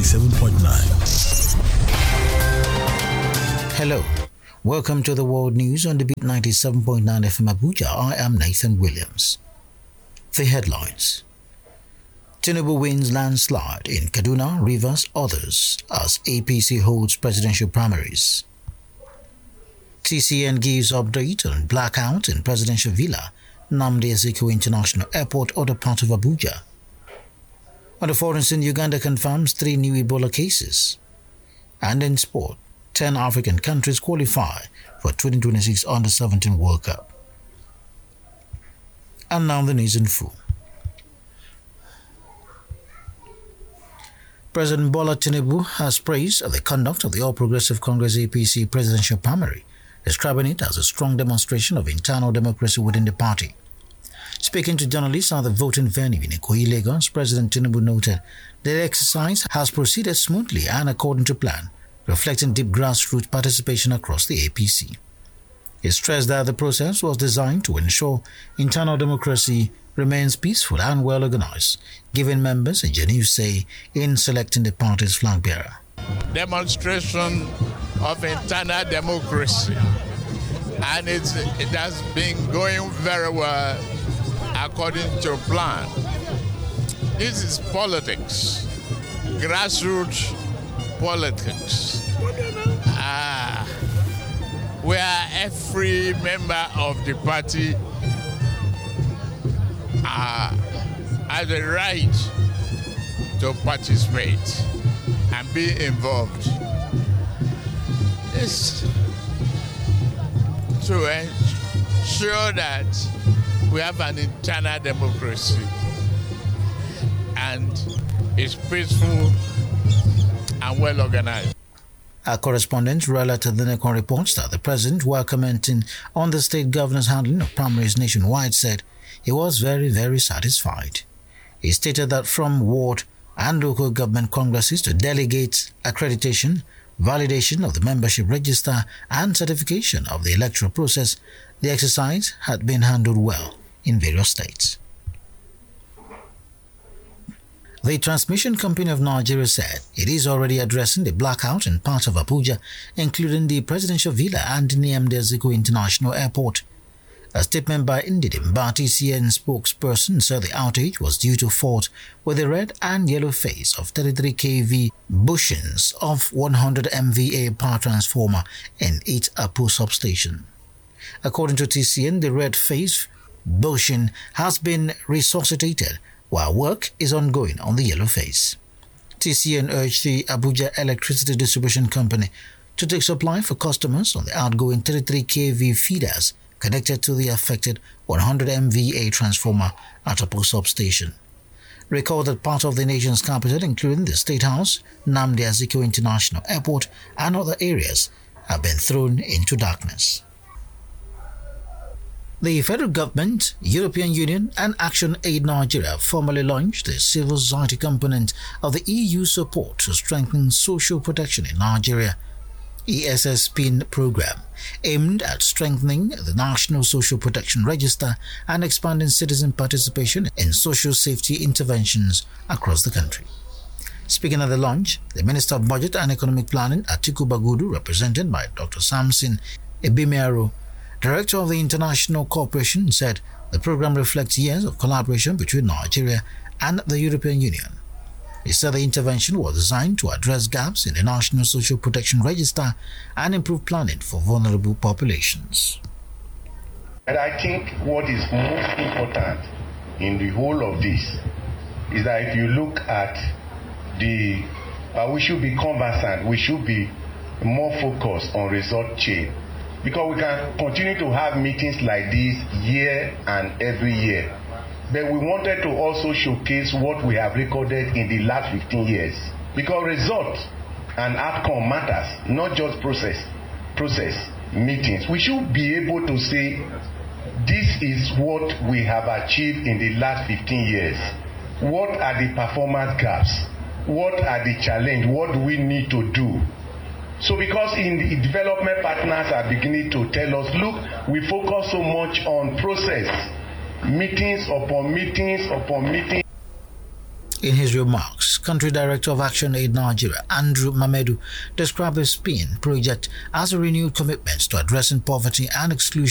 97.9. Hello. Welcome to the World News on the Beat 97.9 FM Abuja. I am Nathan Williams. The headlines. Tinubu wins landslide in Kaduna, Rivers, others as APC holds presidential primaries. TCN gives update on blackout in presidential villa, Nnamdi Azikiwe International Airport, other part of Abuja. On the foreign scene, Uganda confirms 3 new Ebola cases. And in sport, 10 African countries qualify for 2026 Under-17 World Cup. And now the news in full. President Bola Tinubu has praised the conduct of the All Progressive Congress APC presidential primary, describing it as a strong demonstration of internal democracy within the party. Speaking to journalists at the voting venue in Ikoyi, Lagos, President Tinubu noted that the exercise has proceeded smoothly and according to plan, reflecting deep grassroots participation across the APC. He stressed that the process was designed to ensure internal democracy remains peaceful and well organized, giving members a genuine say in selecting the party's flag bearer. Demonstration of internal democracy, and it has been going very well according to plan. This is politics, grassroots politics, where every member of the party has a right to participate and be involved. It's to ensure that we have an internal democracy and it's peaceful and well organized. Our correspondent Rala Tadinekon reports that the president, while commenting on the state governor's handling of primaries nationwide, said he was very, very satisfied. He stated that from ward and local government congresses to delegates, accreditation, validation of the membership register and certification of the electoral process, the exercise had been handled well in various states. The Transmission Company of Nigeria said it is already addressing the blackout in parts of Abuja, including the Presidential Villa and Nnamdi Azikiwe International Airport. A statement by Ndidim, TCN spokesperson, said the outage was due to fault with the red and yellow phase of 33 kV bushings of 100 MVA power transformer in its Apu substation. According to TCN, the red phase bushing has been resuscitated while work is ongoing on the yellow phase. TCN urged the Abuja Electricity Distribution Company to take supply for customers on the outgoing 33 kV feeders connected to the affected 100 MVA transformer at Apu substation. Recall that part of the nation's capital, including the State House, Nnamdi Azikiwe International Airport, and other areas, have been thrown into darkness. The federal government, European Union, and Action Aid Nigeria formally launched the civil society component of the EU support to strengthen social protection in Nigeria ESSPIN program, aimed at strengthening the National Social Protection Register and expanding citizen participation in social safety interventions across the country. Speaking at the launch, the Minister of Budget and Economic Planning, Atiku Bagudu, represented by Dr. Samson Ebimiaro, Director of the International Cooperation, said the program reflects years of collaboration between Nigeria and the European Union. He said the intervention was designed to address gaps in the National Social Protection Register and improve planning for vulnerable populations. And I think what is most important in the whole of this is that if you look at we should be conversant, we should be more focused on result chain. Because we can continue to have meetings like this year and every year. But we wanted to also showcase what we have recorded in the last 15 years. Because results and outcome matters, not just process meetings. We should be able to say, this is what we have achieved in the last 15 years. What are the performance gaps? What are the challenges? What do we need to do? So because in the development partners are beginning to tell us, look, we focus so much on process, meetings upon meetings upon meetings. In his remarks, Country Director of Action Aid Nigeria, Andrew Mamedu, described the SPIN project as a renewed commitment to addressing poverty and exclusion